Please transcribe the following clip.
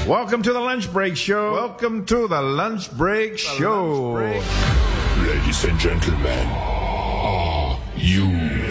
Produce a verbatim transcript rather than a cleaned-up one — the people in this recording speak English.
Welcome to the Lunch Break Show. Welcome to the Lunch Break the Show. Lunch break. Ladies and gentlemen, are you